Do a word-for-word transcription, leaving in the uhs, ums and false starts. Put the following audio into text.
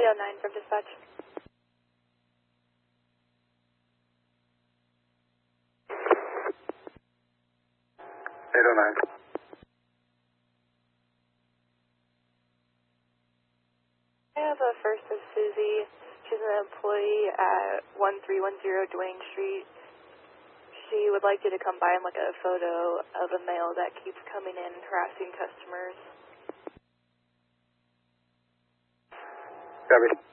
eight oh nine from dispatch. eight oh nine. I have a first of Susie. She's an employee at one three one zero Duane Street. She would like you to come by and look at a photo of a male that keeps coming in and harassing customers. Copy.